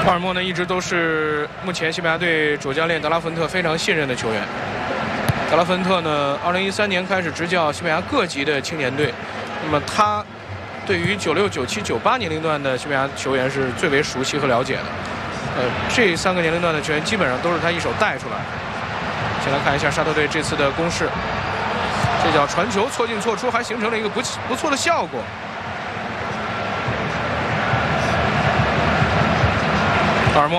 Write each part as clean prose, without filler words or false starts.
奥尔莫呢，一直都是目前西班牙队主教练德拉芬特非常信任的球员。德拉芬特呢，2013年开始执教西班牙各级的青年队，那么他对于96、97、98年龄段的西班牙球员是最为熟悉和了解的。这3个年龄段的球员基本上都是他一手带出来的。先来看一下沙特队这次的攻势，这脚传球错进错出，还形成了一个不错的效果。奥尔莫，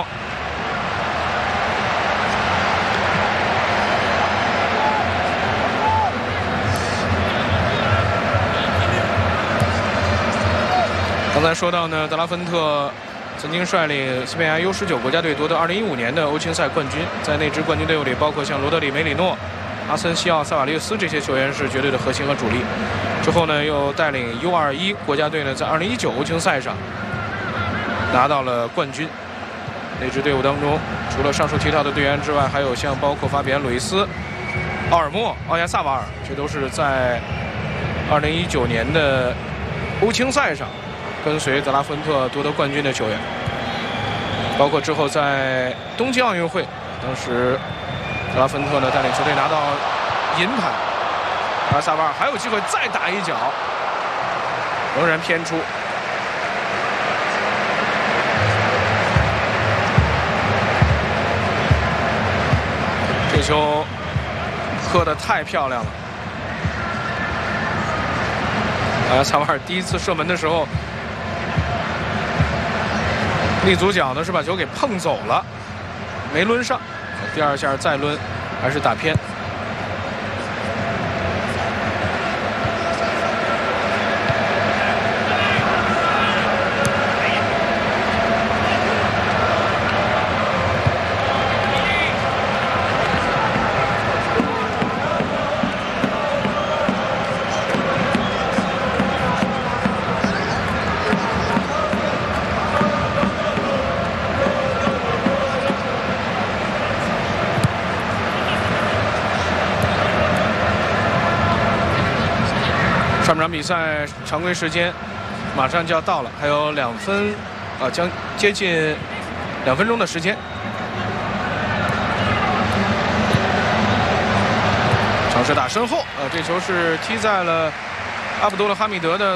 刚才说到呢，德拉芬特曾经率领西班牙 U19 国家队夺得2015年的欧青赛冠军，在那支冠军队伍里，包括像罗德里、梅里诺、阿森西奥、萨瓦略斯这些球员是绝对的核心和主力。之后呢，又带领 U21 国家队呢，在2019欧青赛上拿到了冠军。那支队伍当中，除了上述提到的队员之外，还有像包括法比安·鲁伊斯、奥尔莫、奥亚萨瓦尔，这都是在2019年的欧青赛上跟随德拉芬特夺得冠军的球员。包括之后在东京奥运会，当时德拉芬特呢带领球队拿到银牌，奥亚萨瓦尔还有机会再打一脚，仍然偏出。这球磕得太漂亮了！萨瓦尔第一次射门的时候，立足脚呢是把球给碰走了，没抡上。第二下再抡，还是打偏。上半场比赛常规时间马上就要到了，还有2分，将接近2分钟的时间。尝试打身后，这球是踢在了阿卜杜勒哈米德的